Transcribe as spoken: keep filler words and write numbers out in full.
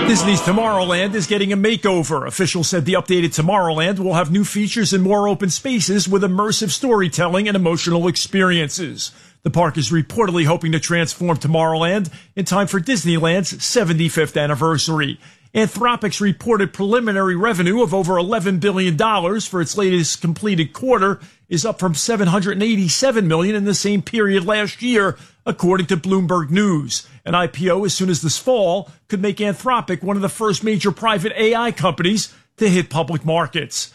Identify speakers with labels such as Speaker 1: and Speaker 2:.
Speaker 1: Disney's Tomorrowland is getting a makeover. Officials said the updated Tomorrowland will have new features and more open spaces with immersive storytelling and emotional experiences. The park is reportedly hoping to transform Tomorrowland in time for Disneyland's seventy-fifth anniversary. Anthropic's reported preliminary revenue of over eleven billion dollars for its latest completed quarter is up from seven hundred eighty-seven million dollars in the same period last year, according to Bloomberg News. An I P O as soon as this fall could make Anthropic one of the first major private A I companies to hit public markets.